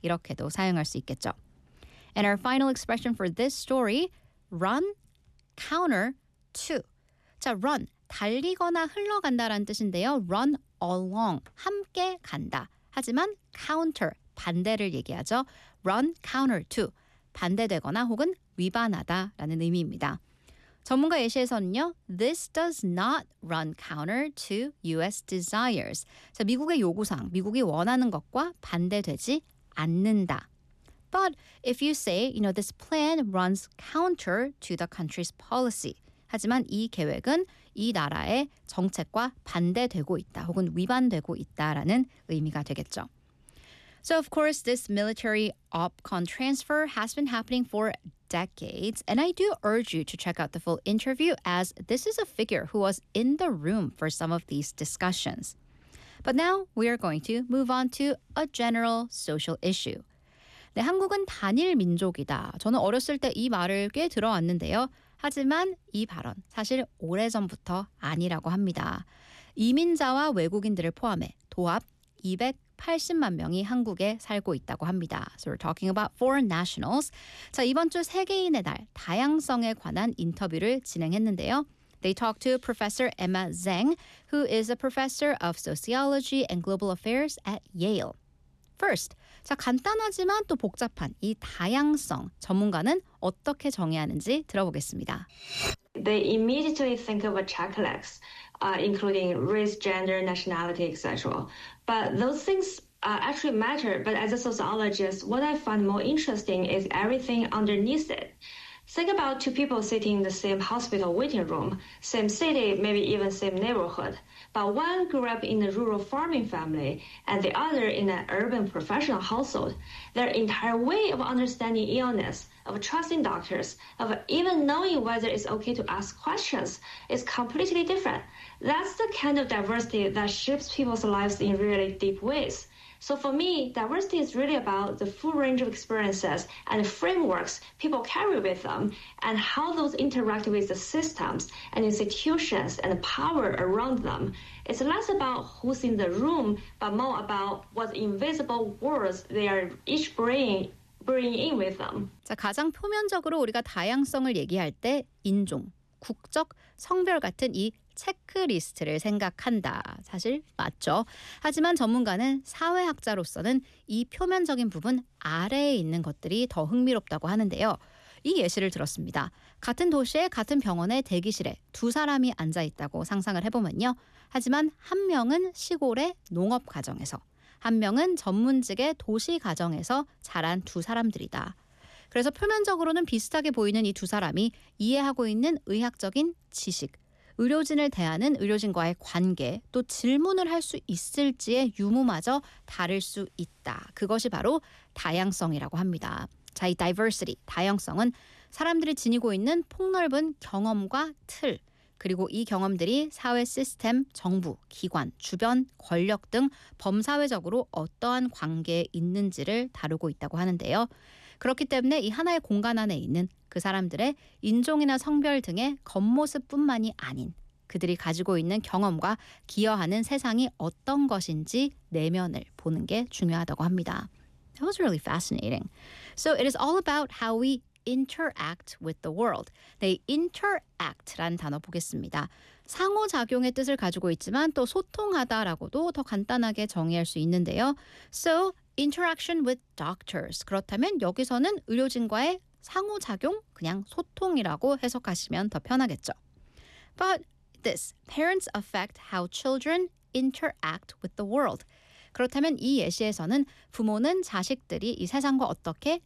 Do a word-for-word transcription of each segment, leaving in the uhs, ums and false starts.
이렇게도 사용할 수 있겠죠. And our final expression for this story, run counter to. 자, run, 달리거나 흘러간다라는 뜻인데요. run along, 함께 간다. 하지만 counter, 반대를 얘기하죠. run counter to, 반대되거나 혹은 위반하다라는 의미입니다. 전문가 예시에서는요. This does not run counter to U S desires. 자, 미국의 요구사항, 미국이 원하는 것과 반대되지 않는다. But if you say, you know, this plan runs counter to the country's policy. 하지만 이 계획은 이 나라의 정책과 반대되고 있다 혹은 위반되고 있다라는 의미가 되겠죠. So of course, this military opcon transfer has been happening for decades, and I do urge you to check out the full interview as this is a figure who was in the room for some of these discussions. But now we are going to move on to a general social issue. 네, 한국은 단일 민족이다. 저는 어렸을 때 이 말을 꽤 들어왔는데요. 하지만 이 발언 사실 오래전부터 아니라고 합니다. 이민자와 외국인들을 포함해 도합 이백팔십만 명이 한국에 살고 있다고 합니다. So we're talking about foreign nationals. 자, 이번 주 세계인의 날 다양성에 관한 인터뷰를 진행했는데요. They talked to Professor Emma Zheng, who is a professor of sociology and global affairs at Yale. First, 자, 간단하지만 또 복잡한 이 다양성 전문가는 어떻게 정의하는지 들어보겠습니다. They immediately think of a checklist, uh, including race, gender, nationality, et cetera. But those things uh, actually matter. But as a sociologist, what I find more interesting is everything underneath it. Think about two people sitting in the same hospital waiting room, same city, maybe even same neighborhood. But one grew up in a rural farming family and the other in an urban professional household. Their entire way of understanding illness, of trusting doctors, of even knowing whether it's okay to ask questions is completely different. That's the kind of diversity that shapes people's lives in really deep ways. So for me, diversity is really about the full range of experiences and frameworks people carry with them and how those interact with the systems and institutions and power around them. It's less about who's in the room, but more about what invisible worlds they are each bringing, bringing in with them. 자, 가장 표면적으로 우리가 다양성을 얘기할 때 인종, 국적, 성별 같은 이 체크리스트를 생각한다. 사실 맞죠. 하지만 전문가는 사회학자로서는 이 표면적인 부분 아래에 있는 것들이 더 흥미롭다고 하는데요. 이 예시를 들었습니다. 같은 도시의 같은 병원의 대기실에 두 사람이 앉아 있다고 상상을 해보면요. 하지만 한 명은 시골의 농업 가정에서, 한 명은 전문직의 도시 가정에서 자란 두 사람들이다. 그래서 표면적으로는 비슷하게 보이는 이 두 사람이 이해하고 있는 의학적인 지식, 의료진을 대하는 의료진과의 관계, 또 질문을 할 수 있을지의 유무마저 다를 수 있다. 그것이 바로 다양성이라고 합니다. 자, 이 diversity, 다양성은 사람들이 지니고 있는 폭넓은 경험과 틀, 그리고 이 경험들이 사회 시스템, 정부, 기관, 주변, 권력 등 범사회적으로 어떠한 관계에 있는지를 다루고 있다고 하는데요. 그렇기 때문에 이 하나의 공간 안에 있는 그 사람들의 인종이나 성별 등의 겉모습뿐만이 아닌 그들이 가지고 있는 경험과 기여하는 세상이 어떤 것인지 내면을 보는 게 중요하다고 합니다. That was really fascinating. So it is all about how we interact with the world. 네, interact라는 단어 보겠습니다. 상호작용의 뜻을 가지고 있지만 또 소통하다라고도 더 간단하게 정의할 수 있는데요. So interaction with doctors. 그렇다면 여기서는 의료진과의 상호작용, 그냥 소통이라고 해석하시면 더 편하겠죠. But this, parents affect how children interact with the world. 그렇다면 이 예시에서는 부모는 자식들이 이 세상과 어떻게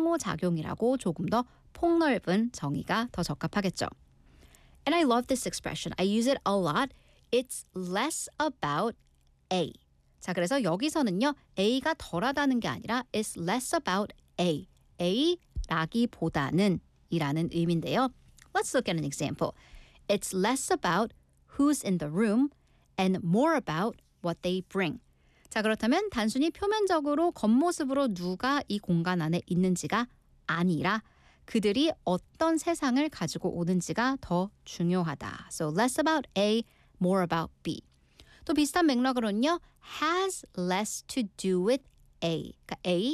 상호작용이라고 조금 더 폭넓은 정의가 더 적합하겠죠. And I love this expression. I use it a lot. It's less about A. 자, 그래서 여기서는요. A가 덜하다는 게 아니라 it's less about A. A라기보다는 이라는 의미인데요. Let's look at an example. It's less about who's in the room and more about what they bring. 자, 그렇다면 단순히 표면적으로 겉모습으로 누가 이 공간 안에 있는지가 아니라 그들이 어떤 세상을 가지고 오는지가 더 중요하다. So less about A, more about B. 또 비슷한 맥락으로는요. has less to do with A. 그러니까 A